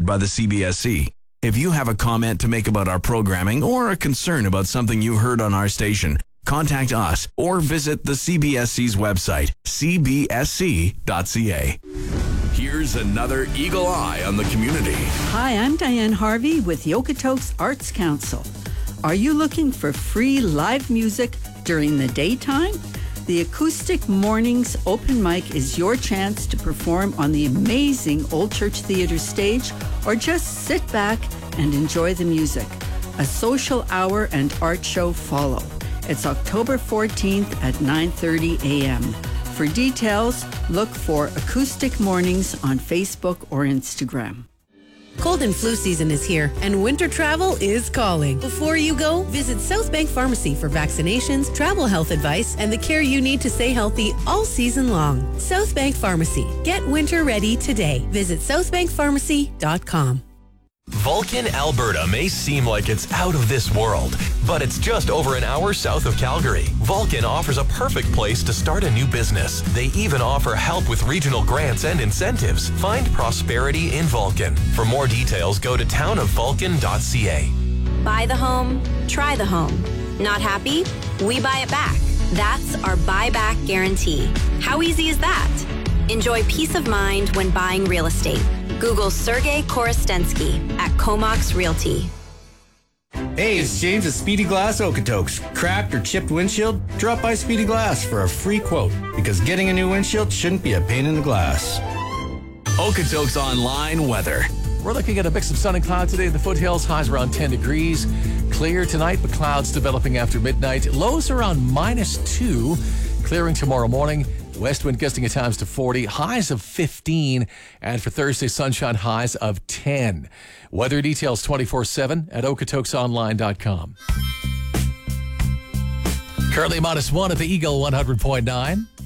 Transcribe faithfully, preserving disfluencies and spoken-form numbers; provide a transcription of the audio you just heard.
by the C B S C. If you have a comment to make about our programming or a concern about something you heard on our station, contact us or visit the C B S C's website, c b s c dot c a. Here's another Eagle Eye on the community. Hi, I'm Diane Harvey with Okotoks Arts Council. Are you looking for free live music during the daytime? The Acoustic Mornings Open Mic is your chance to perform on the amazing Old Church Theatre stage or just sit back and enjoy the music. A social hour and art show follow. It's October fourteenth at nine thirty a.m. For details, look for Acoustic Mornings on Facebook or Instagram. Cold and flu season is here, and winter travel is calling. Before you go, visit South Bank Pharmacy for vaccinations, travel health advice, and the care you need to stay healthy all season long. South Bank Pharmacy. Get winter ready today. Visit south bank pharmacy dot com. Vulcan, Alberta may seem like it's out of this world, but it's just over an hour south of Calgary. Vulcan offers a perfect place to start a new business. They even offer help with regional grants and incentives. Find prosperity in Vulcan. For more details, go to town of vulcan dot c a. Buy the home, try the home. Not happy? We buy it back. That's our buyback guarantee. How easy is that? Enjoy peace of mind when buying real estate. Google Sergey Korostensky at Comox Realty. Hey, it's James at Speedy Glass Okotoks. Cracked or chipped windshield? Drop by Speedy Glass for a free quote, because getting a new windshield shouldn't be a pain in the glass. Okotoks Online weather. We're looking at a mix of sun and cloud today in the foothills. Highs around ten degrees. Clear tonight, but clouds developing after midnight. Lows around minus two. Clearing tomorrow morning. West wind gusting at times to forty, highs of fifteen, and for Thursday, sunshine highs of ten. Weather details twenty-four seven at okotoks online dot com. Currently minus one at the Eagle one hundred point nine.